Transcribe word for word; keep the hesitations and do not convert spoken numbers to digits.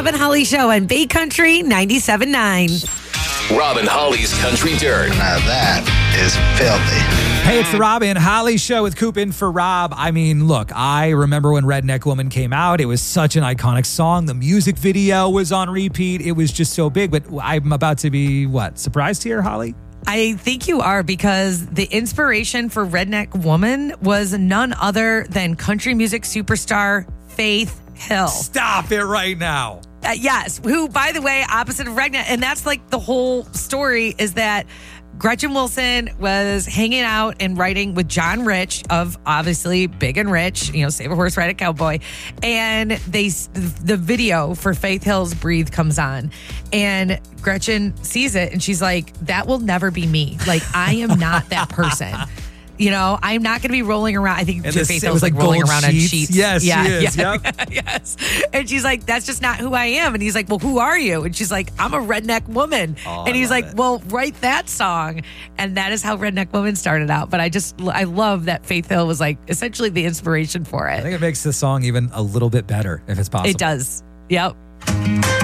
and Holly Show on Bay Country ninety-seven point nine. Rob and Holly's Country Dirt. Now that is filthy. Hey, it's the Rob and Holly Show with Coop in for Rob. I mean, look, I remember when Redneck Woman came out. It was such an iconic song. The music video was on repeat. It was just so big. But I'm about to be, what, surprised here, Holly? I think you are, because the inspiration for Redneck Woman was none other than country music superstar Faith Hill. Stop it right now. Uh, yes, who, by the way, opposite of Redneck. And that's like the whole story, is that Gretchen Wilson was hanging out and writing with John Rich of, obviously, Big and Rich, you know, Save a Horse, Ride a Cowboy. And they, the video for Faith Hill's Breathe comes on. And Gretchen sees it and she's like, that will never be me. Like, I am not that person. You know, I'm not going to be rolling around. I think And Faith this- Hill it was was like like rolling gold around on sheets. sheets. Yes, yeah, she is. yeah, Yep. yes. And she's like, that's just not who I am. And he's like, well, who are you? And she's like, I'm a redneck woman. Oh, and I he's love like, it. well, write that song. And that is how Redneck Woman started out. But I just, I love that Faith Hill was like essentially the inspiration for I it. think it makes the song even a little bit better, if it's possible. It does. Yep.